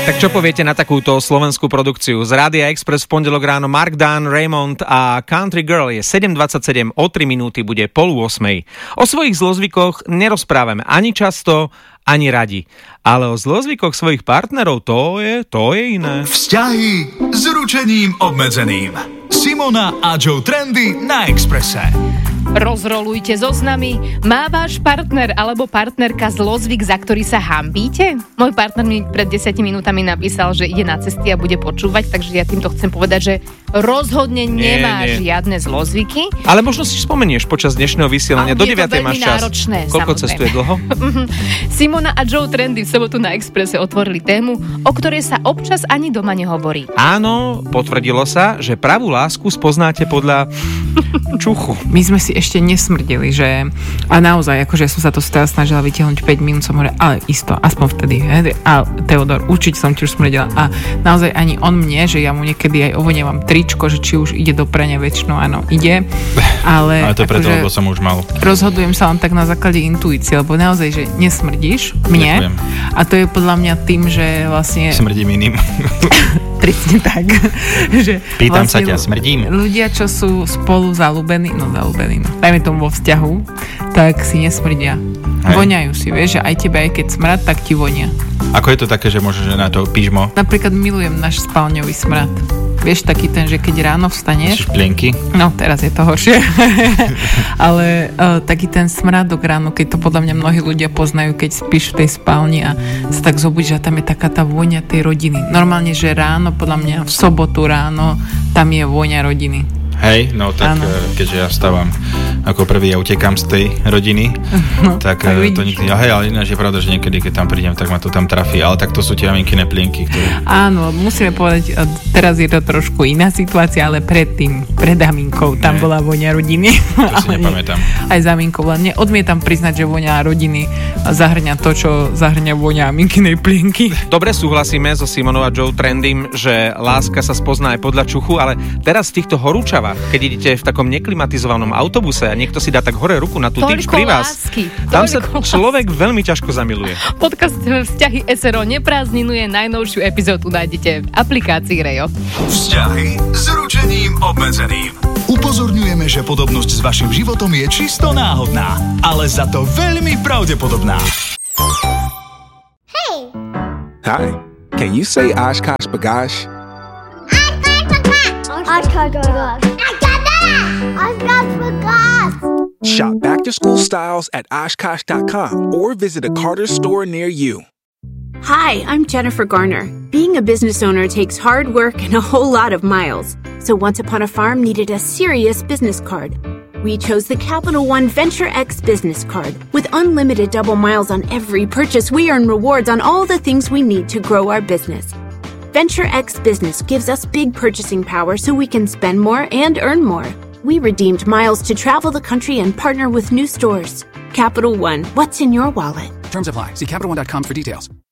Tak čo poviete na takúto slovenskú produkciu? Z Rádia Express v pondelok ráno Mark Dunn, Raymond a Country Girl je 7:27, o 3 minúty bude 7:30. O svojich zlozvykoch nerozprávame ani často, ani radi. Ale o zlozvykoch svojich partnerov to je iné. Vzťahy s ručením obmedzeným. Simona a Joe Trendy na Expresse. Rozrolujte zoznamy. Má váš partner alebo partnerka zlozvyk, za ktorý sa hanbíte? Môj partner mi pred 10 minútami napísal, že ide na cesty a bude počúvať, takže ja týmto chcem povedať, že rozhodne nemá žiadne zlozvyky. Ale možno si spomenieš počas dnešného vysielania. Do 9. máš čas. Náročné, koľko samozrejme. cestuje dlho? Simona a Joe Trendy v sobotu na Expresse otvorili tému, o ktorej sa občas ani doma nehovorí. Áno, potvrdilo sa, že pravú lásku spoznáte podľa čuchu. My sme si ešte nesmrdili, že a naozaj, akože som sa to stále snažila vytiahnuť 5 minút, som hovorila, ale isto, aspoň vtedy, a Teodor, určite som ti už smrdila a naozaj ani on mne, že ja mu niekedy aj ovonievam tričko, že či už ide do prania, väčšinou áno, ide, ale to je preto, lebo som už mal. Rozhodujem sa len tak na základe intuície, lebo naozaj, že nesmrdíš mne. Ďakujem. A to je podľa mňa tým, že vlastne smrdím iným. Presne tak. Že pýtam vlastne sa ťa, smrdím. Ľudia, čo sú spolu zalúbení, dajme tomu vo vzťahu, tak si nesmrdia. Hej. Voňajú si, vieš, že aj tebe, aj keď smrad, tak ti vonia. Ako je to také, že môžeš na to pyžmo? Napríklad milujem náš spálňový smrad. Vieš, taký ten, že keď ráno vstaneš... Musíš plienky? No, teraz je to horšie. Ale taký ten smrádok ráno, keď to podľa mňa mnohí ľudia poznajú, keď spíš v tej spálni a sa tak zobudíš, že tam je taká tá vôňa tej rodiny. Normálne, že ráno, podľa mňa v sobotu ráno, tam je vôňa rodiny. Hej, no tak keďže ja vstávam ako prvý a utekám z tej rodiny, tak to nikdy... Hej, ale ináč je pravda, že niekedy, keď tam prídem, tak ma to tam trafí. Ale tak to sú tie maminkine plienky, ktoré... Áno, musíme povedať, teraz je to trošku iná situácia, ale predtým, pred Aminkou, tam bola voňa rodiny. To si nepamätám. Aj za Aminkou, len neodmietam priznať, že voňa rodiny zahrňa to, čo zahrňa voňa Aminkinej plienky. Dobre, súhlasíme so Simonou a Joe Trendym, že láska sa spozná aj podľa čuchu, ale teraz v týchto horúčavách, keď idete v takom neklimatizovanom autobuse a niekto si dá tak hore ruku na tú tyč pri vás, tam sa človek veľmi ťažko zamiluje. Podcast Vzťahy SRO neprázdninuje, najnovšiu epizódu nájdete v aplikácii Rejo. Vzťahy s ručením obmedzeným. Upozorňujeme, že podobnosť s vašim životom je čisto náhodná, ale za to veľmi pravdepodobná. Hey! Hi, can you say Oshkosh B'gosh? Shop back-to-school styles at Oshkosh.com or visit a Carter's store near you. Hi, I'm Jennifer Garner. Being a business owner takes hard work and a whole lot of miles. So Once Upon a Farm needed a serious business card. We chose the Capital One Venture X business card. With unlimited double miles on every purchase, we earn rewards on all the things we need to grow our business. Venture X Business gives us big purchasing power so we can spend more and earn more. We redeemed miles to travel the country and partner with new stores. Capital One, what's in your wallet? Terms apply. See CapitalOne.com for details.